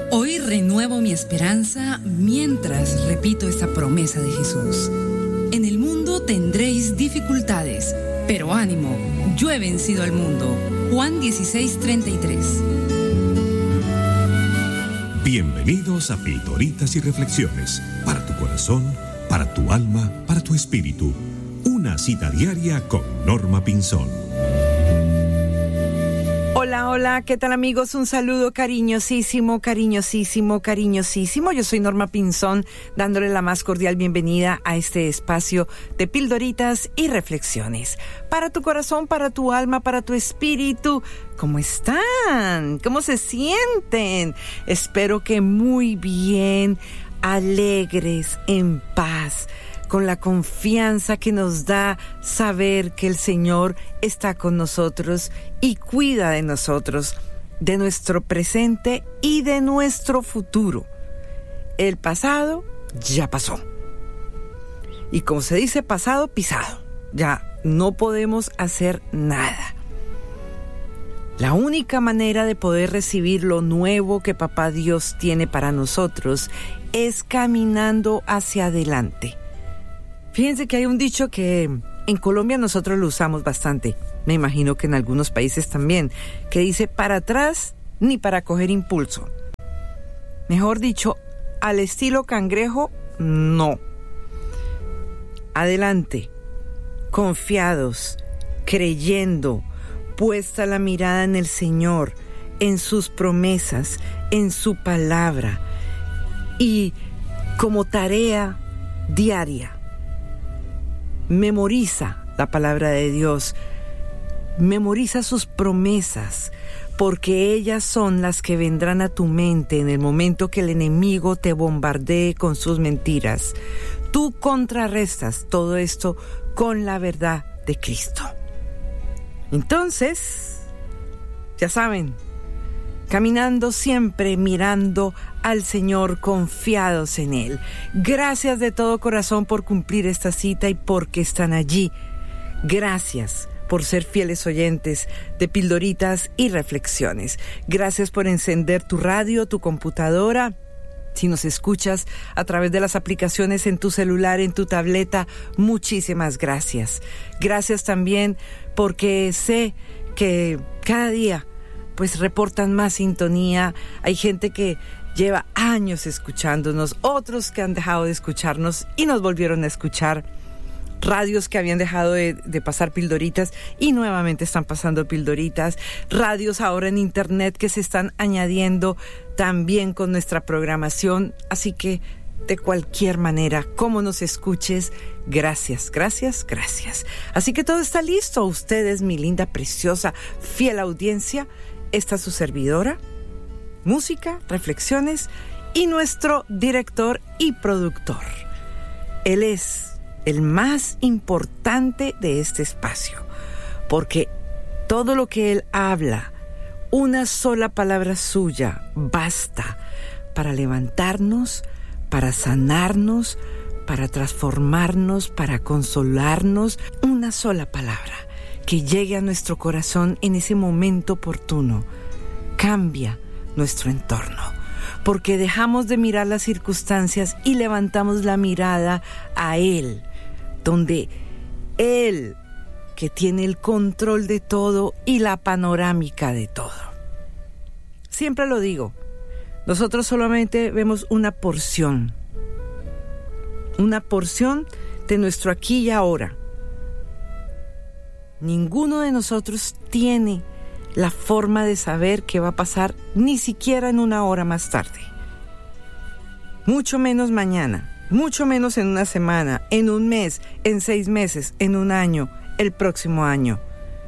Hoy renuevo mi esperanza mientras repito esta promesa de Jesús. En el mundo tendréis dificultades, pero ánimo, yo he vencido al mundo. Juan 16:33. Bienvenidos a Pildoritas y Reflexiones, para tu corazón, para tu alma, para tu espíritu. Una cita diaria con Norma Pinzón. Hola, ¿qué tal amigos? Un saludo cariñosísimo. Yo soy Norma Pinzón, dándole la más cordial bienvenida a este espacio de Pildoritas y Reflexiones. Para tu corazón, para tu alma, para tu espíritu. ¿Cómo están? ¿Cómo se sienten? Espero que muy bien, alegres, en paz, con la confianza que nos da saber que el Señor está con nosotros y cuida de nosotros, de nuestro presente y de nuestro futuro. El pasado ya pasó. Y como se dice, pasado, pisado. Ya no podemos hacer nada. La única manera de poder recibir lo nuevo que Papá Dios tiene para nosotros es caminando hacia adelante. Fíjense que hay un dicho que en Colombia nosotros lo usamos bastante, me imagino que en algunos países también, que dice: para atrás ni para coger impulso. Mejor dicho, al estilo cangrejo, no. Adelante, confiados, creyendo, puesta la mirada en el Señor, en sus promesas, en su palabra, y como tarea diaria, memoriza la palabra de Dios, memoriza sus promesas, porque ellas son las que vendrán a tu mente en el momento que el enemigo te bombardee con sus mentiras. Tú contrarrestas todo esto con la verdad de Cristo. Entonces, ya saben, caminando siempre mirando al Señor, confiados en Él. Gracias de todo corazón por cumplir esta cita y porque están allí. Gracias por ser fieles oyentes de Pildoritas y Reflexiones. Gracias por encender tu radio, tu computadora. Si nos escuchas a través de las aplicaciones en tu celular, en tu tableta, muchísimas gracias. Gracias también porque sé que cada día pues reportan más sintonía. Hay gente que lleva años escuchándonos, otros que han dejado de escucharnos y nos volvieron a escuchar. Radios que habían dejado de pasar pildoritas y nuevamente están pasando pildoritas. Radios ahora en internet que se están añadiendo también con nuestra programación. Así que de cualquier manera, como nos escuches, gracias. Así que todo está listo. Ustedes, mi linda, preciosa, fiel audiencia. Esta es su servidora, música, reflexiones y nuestro director y productor. Él es el más importante de este espacio, porque todo lo que él habla, una sola palabra suya, basta para levantarnos, para sanarnos, para transformarnos, para consolarnos. Una sola palabra que llegue a nuestro corazón en ese momento oportuno, cambia nuestro entorno, porque dejamos de mirar las circunstancias y levantamos la mirada a Él, donde Él, que tiene el control de todo y la panorámica de todo. Siempre lo digo, nosotros solamente vemos una porción de nuestro aquí y ahora. Ninguno de nosotros tiene la forma de saber qué va a pasar, ni siquiera en una hora más tarde. Mucho menos mañana, mucho menos en una semana, en un mes, en 6 meses, en un año, el próximo año.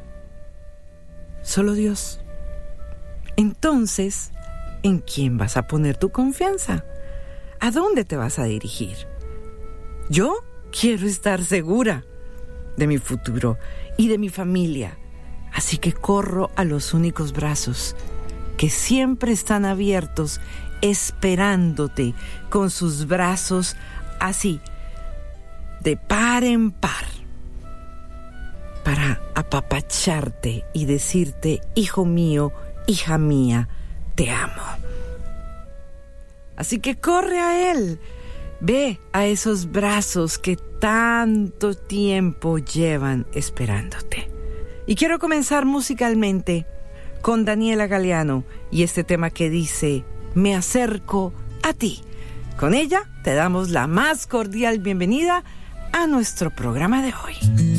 Solo Dios. Entonces, ¿en quién vas a poner tu confianza? ¿A dónde te vas a dirigir? Yo quiero estar segura de mi futuro y de mi familia. Así que corro a los únicos brazos que siempre están abiertos, esperándote con sus brazos así, de par en par, para apapacharte y decirte: hijo mío, hija mía, te amo. Así que corre a Él. Ve a esos brazos que tanto tiempo llevan esperándote. Y quiero comenzar musicalmente con Daniela Galeano y este tema que dice, me acerco a ti. Con ella te damos la más cordial bienvenida a nuestro programa de hoy.